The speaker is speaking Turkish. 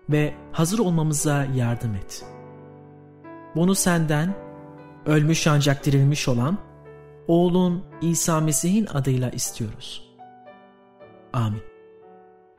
ve hazır olmamıza yardım et. Bunu senden, ölmüş ancak dirilmiş olan oğlun İsa Mesih'in adıyla istiyoruz. Amin.